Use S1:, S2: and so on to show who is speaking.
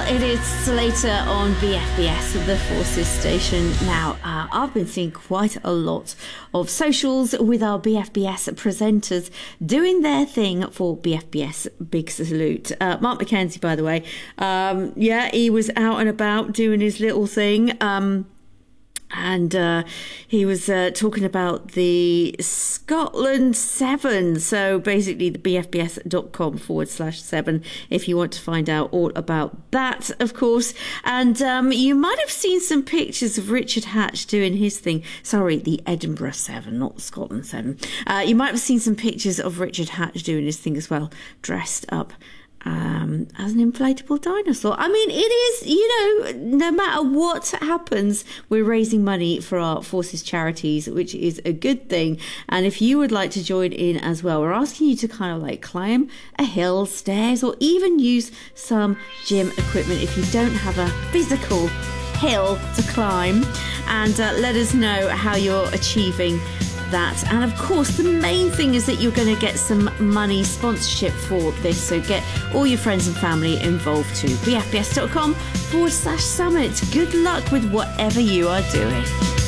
S1: It is Slater on BFBS, the Forces station. Now, I've been seeing quite a lot of socials with our BFBS presenters doing their thing for BFBS. Big salute. Mark McKenzie, by the way. He was out and about doing his little thing. And he was talking about the Scotland 7. So basically the bfbs.com/7 if you want to find out all about that, of course. And you might have seen some pictures of Richard Hatch doing his thing. Sorry, the Edinburgh 7, not the Scotland 7. You might have seen some pictures of Richard Hatch doing his thing as well, dressed up as an inflatable dinosaur. I mean, it is, no matter what happens, we're raising money for our Forces charities, which is a good thing. And if you would like to join in as well, we're asking you to kind of like climb a hill, stairs, or even use some gym equipment if you don't have a physical hill to climb, and let us know how you're achieving that. And of course, the main thing is that you're going to get some money sponsorship for this, so get all your friends and family involved too. bfbs.com/summit. Good luck with whatever you are doing.